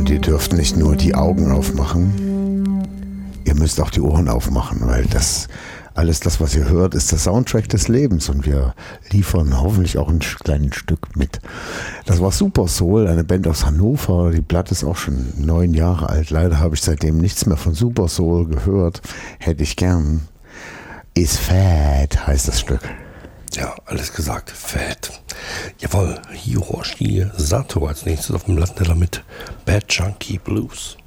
Und ihr dürft nicht nur die Augen aufmachen, ihr müsst auch die Ohren aufmachen, weil alles das, was ihr hört, ist der Soundtrack des Lebens und wir liefern hoffentlich auch ein kleines Stück mit. Das war Super Soul, eine Band aus Hannover. Die Platte ist auch schon 9 Jahre alt. Leider habe ich seitdem nichts mehr von Super Soul gehört. Hätte ich gern. Is Fat heißt das Stück. Ja, alles gesagt. Fat. Jawohl, Hiroshi Sato als nächstes auf dem Landteller mit Bad Junkie Blues.